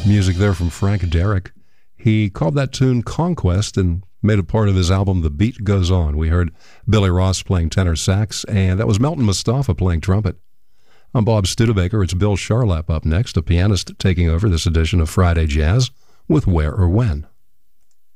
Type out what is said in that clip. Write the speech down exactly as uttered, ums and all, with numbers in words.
Music there from Frank Derrick. He called that tune Conquest and made it part of his album The Beat Goes On. We heard Billy Ross playing tenor sax, and that was Melton Mustafa playing trumpet. I'm Bob Studebaker. It's Bill Charlap up next, a pianist taking over this edition of Friday Jazz with Where or When.